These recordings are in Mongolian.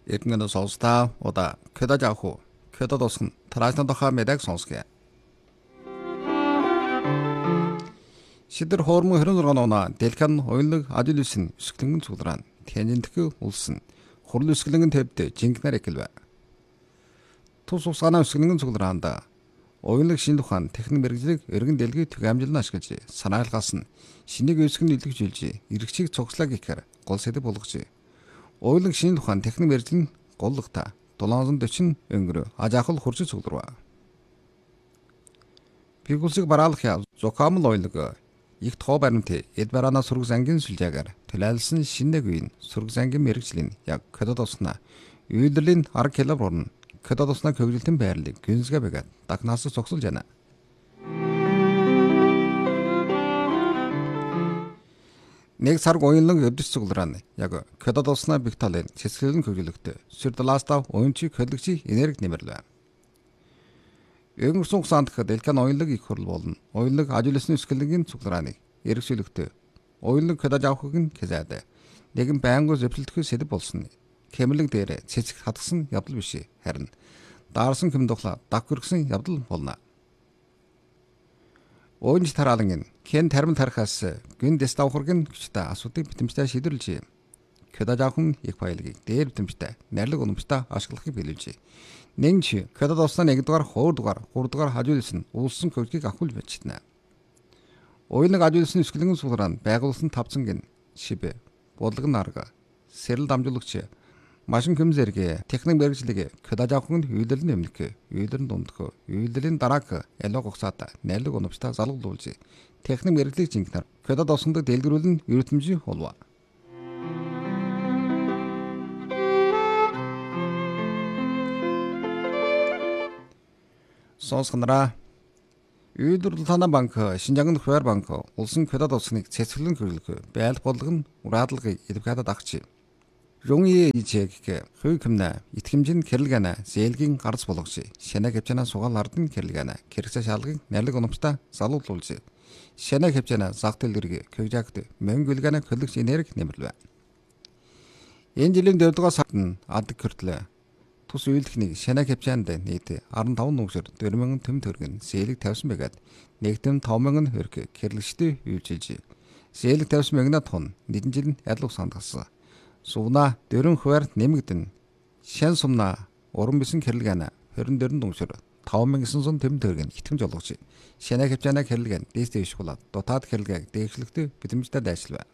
Эрдэнэ сонсдаа удаа көдөж авах көдөд усгын тараасны тухай мэдээг сонсгоо. Шидэр хоормон 26 оноо Дэлхэн ойлог ажил үсэн өсгөлөнгөн цуглаан тэнжинтгөө улсын хурал өсгөлөнгөн төвд жинкнэр экэлвэ. Тус усганаа өсгөлөнгөн цуглаанда ойлог шинэ тухайн техник мэргэжлийг эргэн дэлгий төг амжилна ашиглаж санаалгаас нь шинийг өсгөн илэрхийлж эргэжийг цогцлоо гэхээр гол сэдэв болгож ойлог шинэ тухайн техник мэргэжлийн голлогта 740 өнгөрөө ажаахал хурж цугларва. Пигулсыг бараалах я зокамл ойлог их тоо баримт эд бараана сураг зангийн сүлжээгээр төлөөлсөн шинэ үеийн сураг зангийн мэргэжлийн яг көдөд уснаа үйлдвэрлэлийн 10 киловар нь көдөд уснаа хөгжилтэн байрлалыг гүнзгий бэгээд дагнаас зогсолж байна. Нэг сарг уянлан өдөс цуглараа яг көдөд уснаа бих талын цэцгэлэн хөгжлөгтө сүрдэласта уянчиг хөдөлгчийн энерги нэмэрлээ. Өнгөрсөн хугацаанд Дэлхэн уянлаг их хурл болно. Уянлаг ажил өсний өсгөлөнгийн цугларааныг эргэжүүлэхдээ уянлаг көдөж авахыг нь хэзээд нэгэн байнгын зэвсэлтгэх сэдэв болсон. Хэмлэг дээр цэцэг хатгсан явдал биш харин даарсан хэм тухла даг хүргэсэн явдал болно. Уянж тараалан хэн тармил тарихаас гин дэс давхургийн хүчтэй асуудыг битэмжтэй шийдвэрлэж көдөж авах их баялагийг дээр битэмжтэй найрлаг уламжтай ашиглахыг биелүүлжээ. Нэгч көдөд уснаа 1 дугаар, 2 дугаар, 3 дугаар хажуулсан улсын хөгжгийг авахул бичтнэ. Уянлаг ажуулсан өсгөлөнгөн суулраа байгуулсан тавцангийн шиб бодлого нарга сэрэл дамжуулагч машин хөмзэрэг техник мэргэжлийг көдөж авах нь үйлдвэрлэлийн өмнөх үйлдвэрлэлийн дундх үйлдвэрлэлийн дараах ялог угсаата найрлаг уламжтай залгуулж техник мэргэжлийг жинхэнэ көдөд усанд дэлгэрүүлэн эрдэмтний холва. Сонсгонараа үйлдвэрлэл танаа банк Шинжаан хуваар банк улсын көдөд усныг цэцгэлэн хөргөлөх байл бодлого нь ураадлагыг эдвхадад агч. Рунги ижиг хүй хэмнэ итгэмжин кэрлгана зээлгийн гарц болгож шанаа хэмжээнэ сугаал ардын кэрлгана кэрхсэ шалгыг нэрлэг уламжтай залуулуулж шанаа хэмжээнэ зах дэлгэрийг кэгжагт мөнгөлгана хөлөгч энерги нэмэрлэв. Энэ жилийн 4 дугаар сард нь адаг хүртлээ тус үйлдэлхнийг шанаа хэмжээнд нийт 15 нүгшөр 4000 төм төгрөг зээлэг тавьсан байгаад нэгдэм 5000 хөрг кэрлэгчтэй үйлчилж зээлэг тавьсан мөнгө тон нэгэн жил адил усанд гасан. Сувна дөрөн хуваар нэмэгдэн шан сумна уран бисэн кэрлгана 24 нүгшөр 5900 төм төгрөг итгэмж олгож шанаа хэмжээнэ кэрлгэн дэстэй ишгуулаад дутаад кэрлгийг дэвшлэгтэй битэмжтэй дайшлав.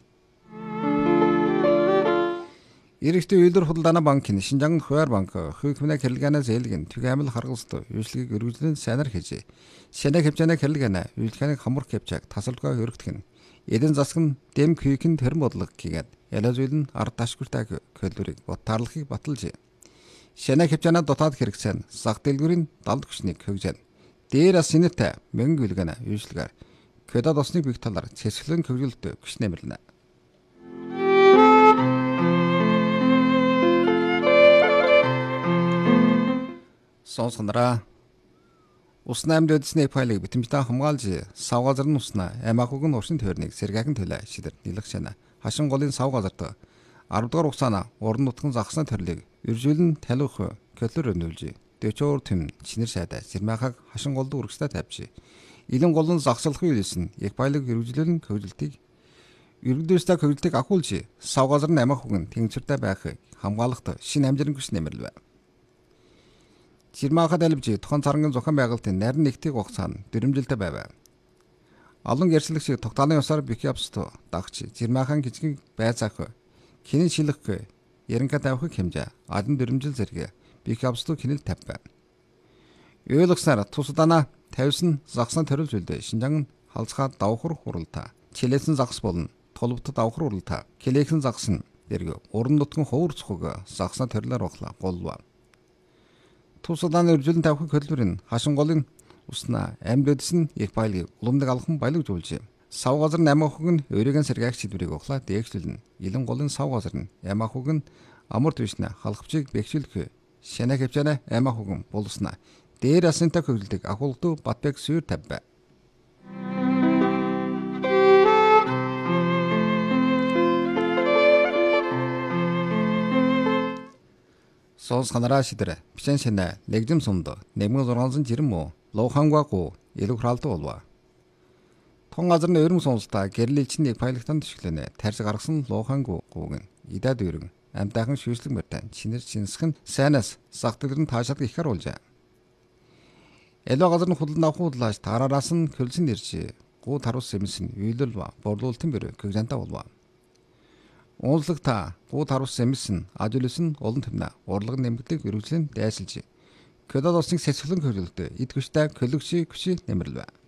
Иргэдийн үйлдвэр худалдааны банкын Шинжаан хуваар банк хүйхмнэ кэрлгана зээлгэн төг амил харгалзт үйлчлэгийг өргөжлөн сайнаар хийж шанаа хэмжээнэ кэрлгана үйлчлэгийг хамар кэвчаг тасалбараа өргөдгөн эдэн засгын дэм күйхэн тэрэн бодлого хийгээд ялазуйл нь ард ташгүртаг көлөрийг ботаарлахыг баталж шанаа хэмжээнэ дутаад хэрэгцэн зах дэлгүүрийн далд хүчнийг хөгжөөн дээр бас синэтэй мөнгө үлгэнэ үйлчлэгээр көдөд усныг бих талаар цэцгэлэн хөгжөлт хүч нэмэрлэнэ. Сонсгонараа усны амьд эдсний файлыг битэмжтэй хамгаалж сав газар нь уснаа амаахуг нь уршин тойрныг сэргээхэн төлөө шидэр нэлэх шана хашин голын сав газарт 10 дугаар угсаана уран нутгийн загсны төрлийг үржүүлэн талих көлөр өнүүлж дэчоор тэм чинэр сайдаа сэрмэхаг хашин голд үргэстэй тавьж илэн голын загсалхын үйлсэн яг файлыг үржүүлэн хөгжилтийг иргэдөөстэй хөгжилтийг ахуулж сав газар нь амаахуг нь тэнцвэртэй байхыг хамгаалахт шинэ амжилт хүч нэмэрлэв. Жирмахад албж тохон царангийн зохион байгуулалтын нарийн нэгтийг хугацаанд дөрвөлжилтэй байв. Олон гэрчлэгч тогтоолын ёсоор бих явсто дагч жирмахан гिचгийг байцаах хинэн шилэх яринка тавих хэмжээ алан дөрвөлжил зэрэг бих явсто хинэл тавь. Ойлгосноор тусдана тавьсан загсны төрөл зүйлдэ Шинжаан халцгаа давхар хуралта чилээсэн загс болон толбот давхар хуралта килээхэн загс нь дэрэг уран нутгийн ховор цохог загсны төрлөөр ухлаа голва. Тусданы үржүүлэн тавих хөлбөрийн хашин голын уснаа амьд эдс нь их баялагийг уламдаг алхан баялаг жуулж сав газар нь амаахуг нь өөрийн сэргээх шийдвэрийг ухлаа дээгшлэн илэн голын сав газар нь амаахуг нь амар түвшнэ халахвчийг бэхжүүлэх шанаа хэмжээнэ амаахуг нь булснаа дээр асынтай хөгжилтийг ахуултуу батбэг сүйр тавь. Соос ханараа шидэрэ бичэн шэнэ лэгжим сумд 1690 муу лоухангаагүй илүү храалдаг болов. Тун газрын өрөм сонсолтаа гэрлэлчин нэг пайлгтанд төшөглөнө. Тарж гаргасан лоухангуугийн идад өргөн амтайхан шүүслэг мөртэн чинэр чинсхэн сайнаас сахтгэлэн таашаад их харуулжаа. Эло газрын худалдан авах худлааш тараараас нь көлсөн ирж гуу тарус эмсэн үйлэл ба борлуулалтын бэр гэгжанта болов. Онцлог та гуу тарус эмсэн ажлын олон тэмнэ урлаг нэмэгдэх үргэлжлэн дайсалж. Кодод усны сэсгэлэн хөрөлдөө эд хүчтэй көлөгчи нэмэрлэв.